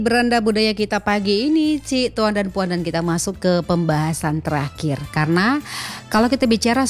Beranda budaya kita pagi ini, Cik, Tuan dan Puan, dan kita masuk ke pembahasan terakhir. Karena kalau kita bicara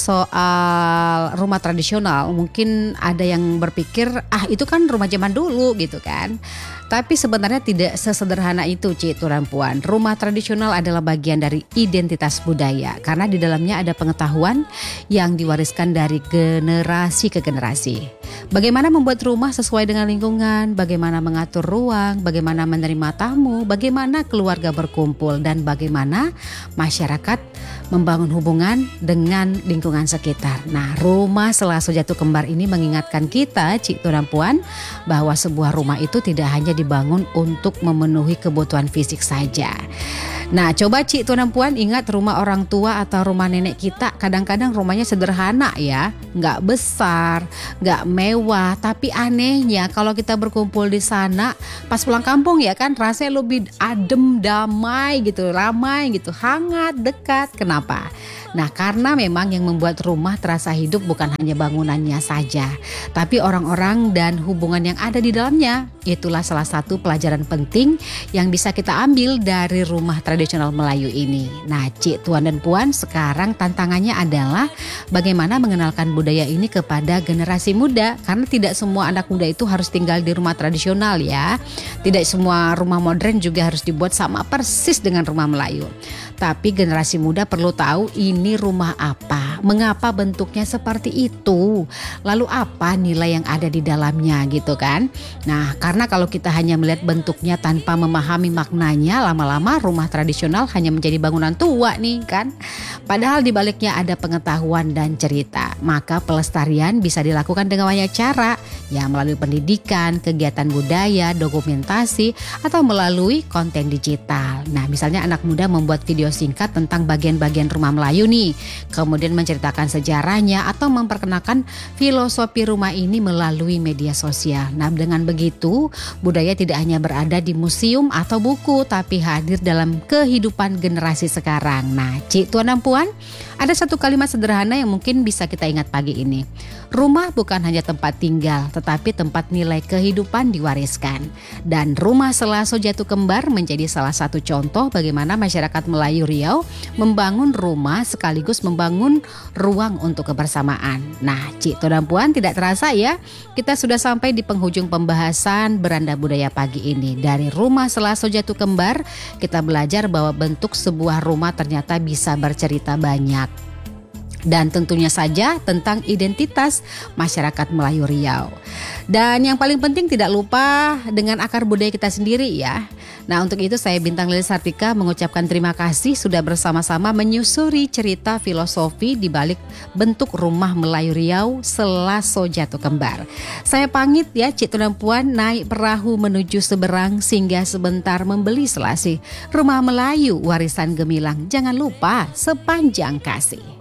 soal rumah tradisional, mungkin ada yang berpikir, itu kan rumah zaman dulu gitu kan. Tapi sebenarnya tidak sesederhana itu, Cik, Tuan dan Puan. Rumah tradisional adalah bagian dari identitas budaya. Karena di dalamnya ada pengetahuan yang diwariskan dari generasi ke generasi. Bagaimana membuat rumah sesuai dengan lingkungan, bagaimana mengatur ruang, bagaimana menerima tamu, bagaimana keluarga berkumpul, dan bagaimana masyarakat membangun hubungan dengan lingkungan sekitar. Nah, rumah Selaso Jatuh Kembar ini mengingatkan kita, Cik, Tuan dan Puan, bahwa sebuah rumah itu tidak hanya dibangun untuk memenuhi kebutuhan fisik saja. Nah, coba Cik, Tuan dan Puan ingat rumah orang tua atau rumah nenek kita, kadang-kadang rumahnya sederhana ya, nggak besar, nggak mewah, tapi anehnya kalau kita berkumpul di sana, pas pulang kampung ya kan, rasanya lebih adem, damai gitu, ramai gitu, hangat, dekat. Kenapa? Nah, karena memang yang membuat rumah terasa hidup bukan hanya bangunannya saja, tapi orang-orang dan hubungan yang ada di dalamnya. Itulah salah satu pelajaran penting yang bisa kita ambil dari rumah tradisional Melayu ini. Nah, Cik, Tuan dan Puan, sekarang tantangannya adalah bagaimana mengenalkan budaya ini kepada generasi muda. Karena tidak semua anak muda itu harus tinggal di rumah tradisional ya. Tidak semua rumah modern juga harus dibuat sama persis dengan rumah Melayu. Tapi generasi muda perlu tahu ini rumah apa, mengapa bentuknya seperti itu, lalu apa nilai yang ada di dalamnya gitu kan. Nah, karena kalau kita hanya melihat bentuknya tanpa memahami maknanya, lama-lama rumah tradisional hanya menjadi bangunan tua nih kan. Padahal di baliknya ada pengetahuan dan cerita. Maka pelestarian bisa dilakukan dengan banyak cara, ya melalui pendidikan, kegiatan budaya, dokumentasi, atau melalui konten digital. Nah, misalnya anak muda membuat video singkat tentang bagian-bagian rumah Melayu nih, kemudian menceritakan sejarahnya atau memperkenalkan filosofi rumah ini melalui media sosial. Nah, dengan begitu budaya tidak hanya berada di museum atau buku, tapi hadir dalam kehidupan generasi sekarang. Nah, Cik, Tuan dan Puan, ada satu kalimat sederhana yang mungkin bisa kita ingat pagi ini. Rumah bukan hanya tempat tinggal, tetapi tempat nilai kehidupan diwariskan. Dan rumah Selaso Jatuh Kembar menjadi salah satu contoh bagaimana masyarakat Melayu Riau membangun rumah sekaligus membangun ruang untuk kebersamaan. Nah, Cik, Tuan dan Puan, tidak terasa ya, kita sudah sampai di penghujung pembahasan Beranda Budaya pagi ini. Dari rumah Selaso Jatuh Kembar, kita belajar bahwa bentuk sebuah rumah ternyata bisa bercerita banyak. Dan tentunya saja tentang identitas masyarakat Melayu Riau. Dan yang paling penting tidak lupa dengan akar budaya kita sendiri ya. Nah, untuk itu saya Bintang Lili Sartika mengucapkan terima kasih sudah bersama-sama menyusuri cerita filosofi di balik bentuk rumah Melayu Riau Selaso Jatuh Kembar. Saya pamit ya, Cik, Tuan dan Puan, naik perahu menuju seberang singgah sebentar membeli selasi. Rumah Melayu warisan gemilang, jangan lupa sepanjang kasih.